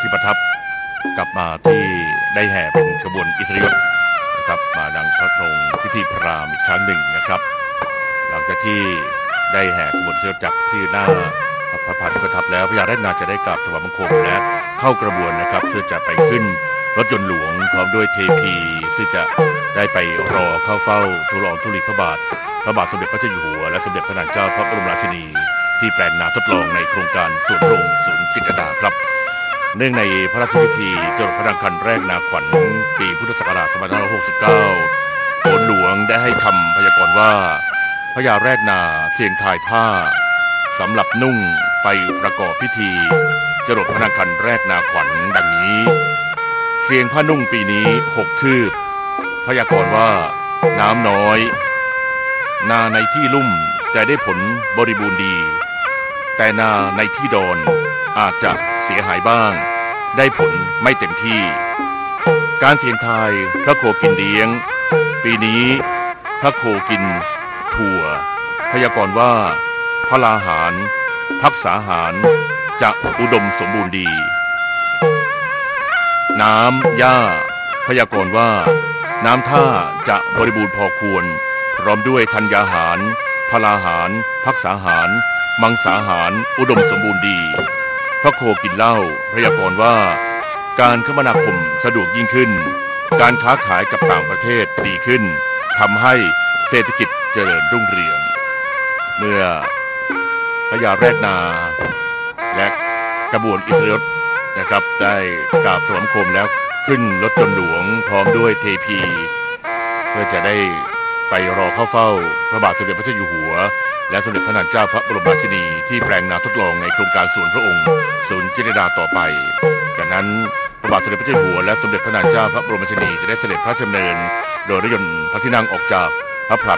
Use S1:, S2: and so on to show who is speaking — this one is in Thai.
S1: ที่ประทับกลับมาที่ได้แห่เป็นขบวนอิสริยยศนะครับมาดังพระธงพิธีพราหมณ์อีกครั้งหนึ่งนะครับหลังจากที่ได้แห่ขบวนอิสริยยศจากที่หน้าพระพักตร์ที่ประทับแล้วพระยาแรกนาจะได้กราบถวายบังคมและเข้ากระบวนนะครับเพื่อจะไปขึ้นรถยนต์หลวงพร้อมด้วยเทพีซึ่งจะได้ไปรอเข้าเฝ้าทูลละอองธุลีพระบาทสมเด็จพระเจ้าอยู่หัวและสมเด็จพระนางเจ้าพระบรมราชินีที่แปลงนาทดลองในโครงการสวนพระองค์ศูนย์จิตรลดาครับเนื่องในพระราชพิธีจรดพระนางคันแรกนาขวัญปีพุทธศักราช2569โขนหลวงได้ให้คำพยากรณ์ว่าพระยาแรกนาเสียงทายผ้าสำหรับนุ่งไปประกอบพิธีจรดพระนางคันแรกนาขวัญดังนี้เสียงผ้านุ่งปีนี้6 คืบพยากรณ์ว่าน้ำน้อยนาในที่ลุ่มจะได้ผลบริบูรณ์ดีแต่นาในที่ดอนอาจจะเสียหายบ้างได้ผลไม่เต็มที่การเสี่ยงทายพระโคกินเลี้ยงปีนี้พระโคกินถั่วพยากรณ์ว่าพลาหารภักษาหารจะอุดมสมบูรณ์ดีน้ำหญ้าพยากรณ์ว่าน้ำท่าจะบริบูรณ์พอควรพร้อมด้วยธัญญาหารพลาหารภักษาหารมังสาหารอุดมสมบูรณ์ดีพระโคกินเหล้าพยากรณ์ว่าการคมนาคมสะดวกยิ่งขึ้นการค้าขายกับต่างประเทศดีขึ้นทำให้เศรษฐกิจเจริญรุ่งเรืองเมื่อพระยาแรกนาและกระบวนอิสริยยศนะครับได้กราบถวายบังคมแล้วขึ้นรถยนต์หลวงพร้อมด้วยเทพีเพื่อจะได้ไปรอเข้าเฝ้าพระบาทสมเด็จพระเจ้าอยู่หัวและสมเด็จพระนางเจ้าพระบรมราชินีที่แปลงนาทดลองในโครงการสวนพระองค์ศูนย์จิตรลดาต่อไปจากนั้นพระบาทสมเด็จพระเจ้าอยู่หัวและสมเด็จพระนางเจ้าพระบรมราชินีจะได้เสด็จพระราชดำเนินโดยรถยนต์พระที่นั่งออกจากพระ